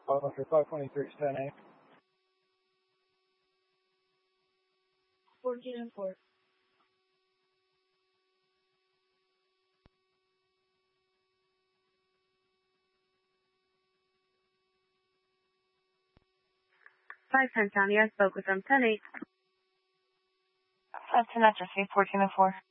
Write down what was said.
After 523 is 10-8. 14 and 4. County, I spoke with them. 10-8. 10 at 14 and 4.